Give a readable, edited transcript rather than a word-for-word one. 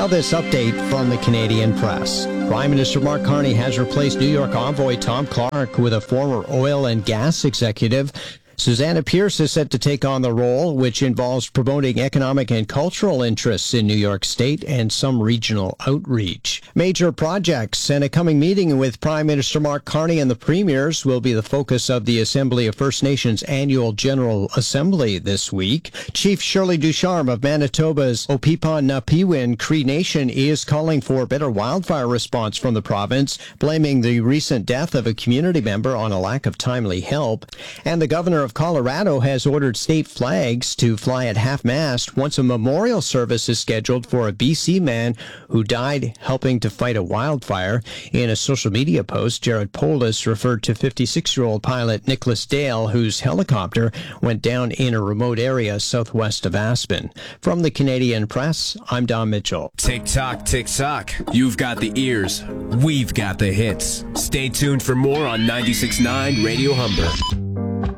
Now this update from the Canadian Press. Prime Minister Mark Carney has replaced New York envoy Tom Clark with a former oil and gas executive. Susanna Pierce is set to take on the role, which involves promoting economic and cultural interests in New York State and some regional outreach. Major projects and a coming meeting with Prime Minister Mark Carney and the premiers will be the focus of the Assembly of First Nations Annual General Assembly this week. Chief Shirley Ducharme of Manitoba's Opipon-Napiwin Cree Nation is calling for better wildfire response from the province, blaming the recent death of a community member on a lack of timely help. And the governor of Colorado has ordered state flags to fly at half-mast once a memorial service is scheduled for a BC man who died helping to fight a wildfire. In a social media post, Jared Polis referred to 56-year-old pilot Nicholas Dale, whose helicopter went down in a remote area southwest of Aspen. From the Canadian Press, I'm Don Mitchell. Tick-tock, tick-tock. You've got the ears. We've got the hits. Stay tuned for more on 96.9 Radio Humber.